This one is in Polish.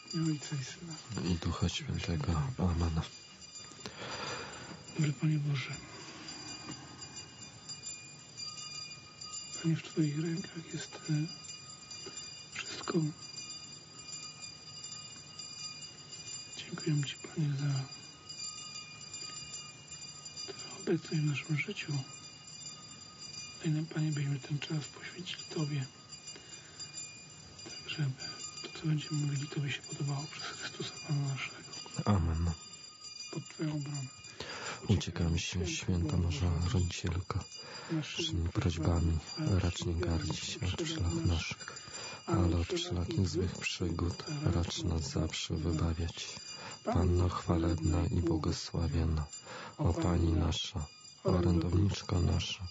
Ojca i Syna i Ducha Świętego. Amen. Dobry Panie Boże, Panie, w Twoich rękach jest wszystko. Dziękuję Ci, Panie, za tę obecność w naszym życiu. Daj nam, Panie, byśmy ten czas poświęcili Tobie, tak żeby to, co będziemy mówili, Tobie się podobało przez Chrystusa Pana naszego. Amen. Pod Twoją obronę. Uciekamy się, święta Boża Rodzicielko, wszymi prośbami racz nie gardzić od szlach naszych, ale od wszelakich złych przygód racz nas zawsze wybawiać. Panno chwalebna i błogosławiona, o Pani nasza, orędowniczko nasza,